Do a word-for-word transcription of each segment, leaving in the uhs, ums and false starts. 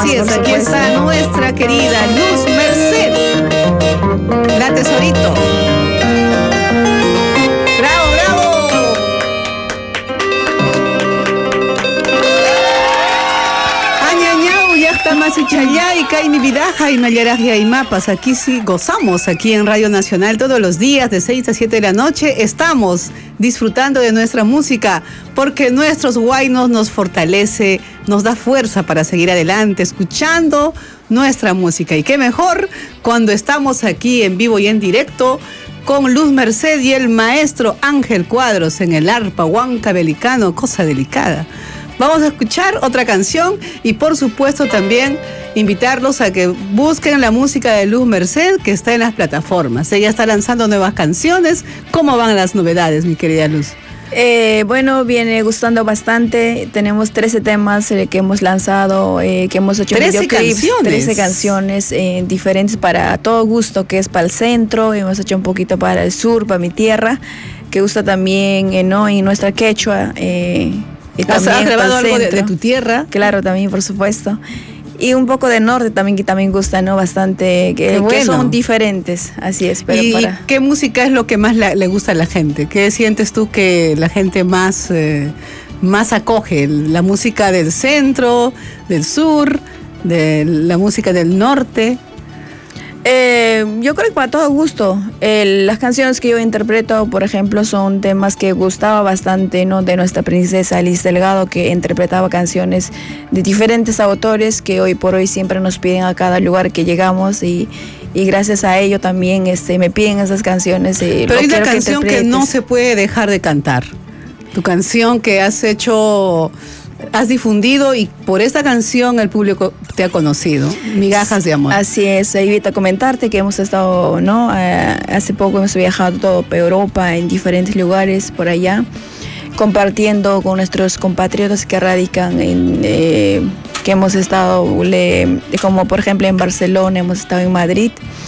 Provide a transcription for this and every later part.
Así es, aquí está nuestra querida Luz Merced, la tesorito. ¡Bravo, bravo! Añañau, yahta masichayay, kaini vidaja y mayaraja y mapas. Aquí sí gozamos, aquí en Radio Nacional todos los días de seis a siete de la noche. Estamos disfrutando de nuestra música porque nuestros huaynos nos fortalece, nos da fuerza para seguir adelante escuchando nuestra música. Y qué mejor cuando estamos aquí en vivo y en directo con Luz Merced y el maestro Ángel Cuadros en el arpa huancabelicano, cosa delicada. Vamos a escuchar otra canción y por supuesto también invitarlos a que busquen la música de Luz Merced que está en las plataformas. Ella está lanzando nuevas canciones. ¿Cómo van las novedades, mi querida Luz? Eh, bueno, viene gustando bastante. Tenemos trece temas eh, que hemos lanzado, eh, que hemos hecho trece videoclips, canciones. trece canciones eh, diferentes para todo gusto, que es para el centro, hemos hecho un poquito para el sur, para mi tierra, que gusta también eh, ¿no? en nuestra quechua. Eh, y ¿Has, también has grabado algo de, centro. de tu tierra? Claro, también, por supuesto. Y un poco de norte también, que también gusta, ¿no? Bastante, que, bueno. que son diferentes, así es. Pero ¿Y para... qué música es lo que más la, le gusta a la gente? ¿Qué sientes tú que la gente más, eh, más acoge? ¿La música del centro, del sur, de la música del norte? Eh, yo creo que para todo gusto. Eh, las canciones que yo interpreto, por ejemplo, son temas que gustaba bastante, ¿no? De nuestra princesa Liz Delgado, que interpretaba canciones de diferentes autores que hoy por hoy siempre nos piden a cada lugar que llegamos y, y gracias a ello también este, me piden esas canciones. Y Pero hay una quiero canción que, que no se puede dejar de cantar. Tu canción que has hecho... has difundido y por esta canción el público te ha conocido, Migajas de Amor. Así es, Evita, comentarte que hemos estado, ¿no? Eh, hace poco hemos viajado todo por Europa, en diferentes lugares por allá, compartiendo con nuestros compatriotas que radican en, eh, que hemos estado, le, como por ejemplo en Barcelona, hemos estado en Madrid.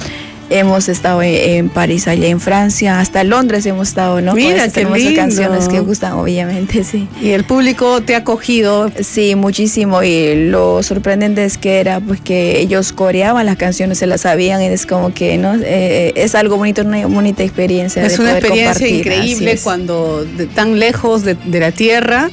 Hemos estado en París, allá en Francia, hasta Londres hemos estado, ¿no? Mira, qué lindo. Canciones que gustan, obviamente, sí. Y el público te ha acogido. Sí, muchísimo. Y lo sorprendente es que era, pues, que ellos coreaban las canciones, se las sabían, y es como que, ¿no? Eh, es algo bonito, una bonita experiencia. Es de una poder experiencia increíble es. cuando de, tan lejos de, de la tierra.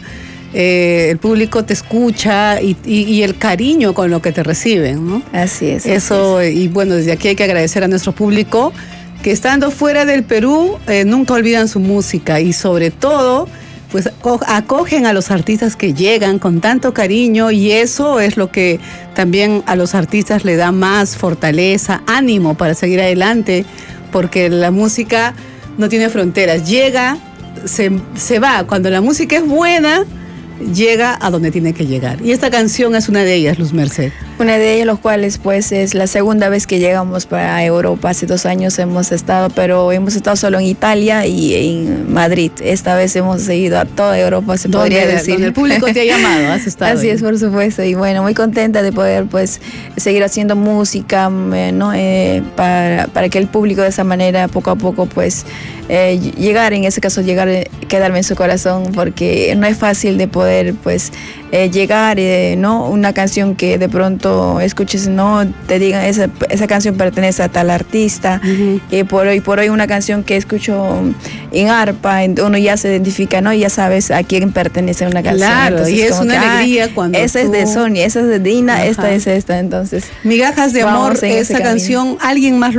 Eh, el público te escucha y, y, y el cariño con lo que te reciben, ¿no? Así es. Eso, así es. Y bueno, desde aquí hay que agradecer a nuestro público que estando fuera del Perú eh, nunca olvidan su música y sobre todo pues acogen a los artistas que llegan con tanto cariño y eso es lo que también a los artistas le da más fortaleza, ánimo para seguir adelante, porque la música no tiene fronteras, llega, se, se va, cuando la música es buena, llega a donde tiene que llegar. Y esta canción es una de ellas, Luz Merced. Una de ellas, los cuales pues es la segunda vez que llegamos para Europa. Hace dos años hemos estado, pero hemos estado solo en Italia y en Madrid. Esta vez hemos ido a toda Europa, se podría donde, decir. Donde el público te ha llamado, has estado. Así ahí. es, por supuesto. Y bueno, muy contenta de poder pues seguir haciendo música, eh, ¿no? Eh, para, para que el público de esa manera poco a poco pues eh, llegar, en ese caso llegar, eh, quedarme en su corazón, porque no es fácil de poder pues eh, llegar, eh, ¿no? Una canción que de pronto escuches, no te digan esa, esa canción pertenece a tal artista. Uh-huh. Y por hoy por hoy una canción que escucho en arpa, uno ya se identifica, ¿no? Ya sabes a quién pertenece una canción. Claro, entonces, y es una que, alegría ah, cuando esa tú... es de Sonia, esa es de Dina, Ajá. esta es esta, entonces Migajas de Amor, esa canción, alguien más lo